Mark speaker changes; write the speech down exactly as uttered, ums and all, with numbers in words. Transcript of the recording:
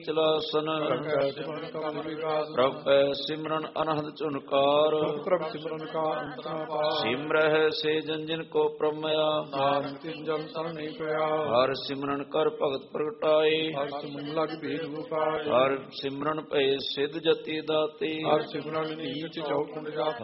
Speaker 1: ਚਲਾਸਨ ਪ੍ਰਭ ਪੈ ਸਿਮਰਨ ਅਨਹਦ ਝੁਨਕਾਰ
Speaker 2: ਪ੍ਰਭ ਸਿਮਰਨ ਕਾ ਅੰਤ ਨਾ ਪਾਰ
Speaker 1: ਸਿਮਰਹਿ ਸੇ ਜਨ ਜਿਨ ਕੋ ਪ੍ਰਮਇਆ
Speaker 2: ਨਾਨਕ ਤਿਨ ਜਨ ਸਰਨ ਨਹੀਂ ਪਿਆ
Speaker 1: ਹਰ ਸਿਮਰਨ ਕਰ ਭਗਤ ਪ੍ਰਗਟਾਏ
Speaker 2: ਹਰ ਸਿਮਰਨ ਲਗ ਭੇਦ ਮੁਕਾਏ
Speaker 1: ਹਰ ਸਿਮਰਨ ਭਏ ਸਿਧ ਜਤੀ ਦਾਤੇ
Speaker 2: ਹਰ ਸਿਮਰਨ ਨੀਚ ਚੌਖੰਡ ਜਾਤ